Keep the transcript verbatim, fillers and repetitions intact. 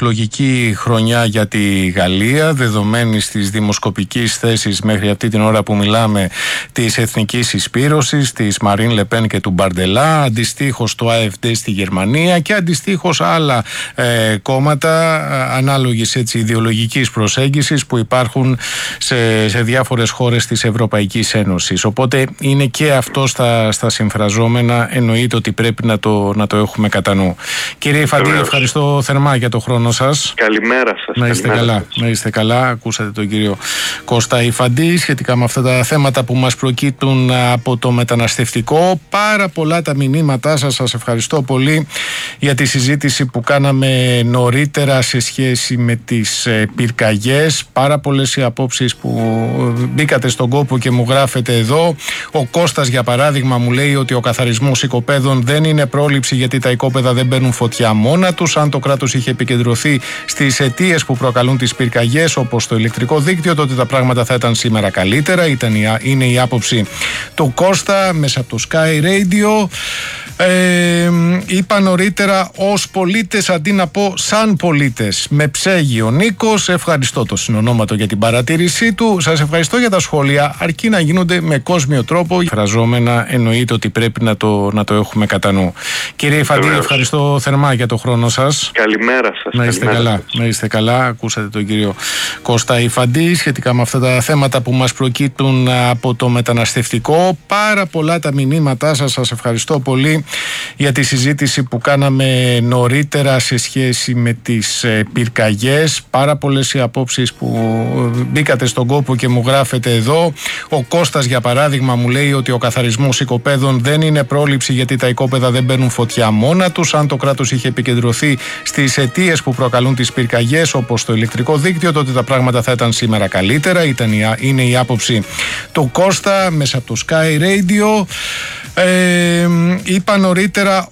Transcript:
προεκλογική χρονιά για τη Γαλλία, δεδομένης της δημοσκοπικής θέσης μέχρι αυτή την ώρα που μιλάμε της Εθνικής Συσπήρωσης, της Μαρίν Λεπέν και του Μπαρντελά, αντιστοίχως το έι εφ ντι στη Γερμανία και αντιστοίχως άλλα ε, κόμματα ε, ανάλογης έτσι, ιδεολογικής προσέγγισης που υπάρχουν σε, σε διάφορες χώρες της Ευρωπαϊκής Ένωσης. Οπότε είναι και αυτό στα, στα συμφραζόμενα, εννοείται ότι πρέπει να το, να το έχουμε κατά νου. Κύριε Ιφαντή, ευχαριστώ θερμά για το χρόνο σας. Καλημέρα σας. Να είστε καλημέρα καλά. σας. Να είστε καλά. Ακούσατε τον κύριο Κώστα Ιφαντή σχετικά με αυτά τα θέματα που μας προκύπτουν από το μεταναστευτικό. Πάρα πολλά τα μηνύματά σας. Σας ευχαριστώ πολύ για τη συζήτηση που κάναμε νωρίτερα σε σχέση με τις πυρκαγιές. Πάρα πολλές οι απόψεις που μπήκατε στον κόπο και μου γράφετε εδώ. Ο Κώστας, για παράδειγμα, μου λέει ότι ο καθαρισμός οικοπαίδων δεν είναι πρόληψη, γιατί τα οικόπεδα δεν μπαίνουν φωτιά μόνα τους. Αν το κράτος είχε επικεντρωθεί στις αιτίες που προκαλούν τις πυρκαγιές, όπως το ηλεκτρικό δίκτυο, τότε τα πράγματα θα ήταν σήμερα καλύτερα. Ήταν η, είναι η άποψη του Κώστα μέσα από το Sky Radio. Ε, είπα νωρίτερα ως πολίτες αντί να πω σαν πολίτες. Με ψέγει ο Νίκος. Ευχαριστώ το συνονόματο για την παρατήρησή του. Σας ευχαριστώ για τα σχόλια, αρκεί να γίνονται με κόσμιο τρόπο. Φραζόμενα, εννοείται ότι πρέπει να το, να το έχουμε κατά νου. Κύριε Ιφαντή, ευχαριστώ θερμά για το χρόνο σας. Καλημέρα σας. Να είστε καλημέρα καλά. σας. Να είστε καλά. Ακούσατε τον κύριο Κώστα Ιφαντή σχετικά με αυτά τα θέματα που μας προκύπτουν από το μεταναστευτικό. Πάρα πολλά τα μηνύματά σας. Σας ευχαριστώ πολύ για τη συζήτηση που κάναμε νωρίτερα σε σχέση με τις πυρκαγιές. Πάρα πολλές οι απόψεις που μπήκατε στον κόπο και μου γράφετε εδώ. Ο Κώστας, για παράδειγμα, μου λέει ότι ο καθαρισμός οικοπαίδων δεν είναι πρόληψη, γιατί τα οικόπεδα δεν μπαίνουν φωτιά μόνα τους. Αν το κράτος είχε επικεντρωθεί στις αιτίες που προκαλούν τις πυρκαγιές, όπως το ηλεκτρικό δίκτυο, τότε τα πράγματα θα ήταν σήμερα καλύτερα. Ήταν η, είναι η άποψη του Κώστα μέσα από το Sky Radio. Ε, είπα νωρίτερα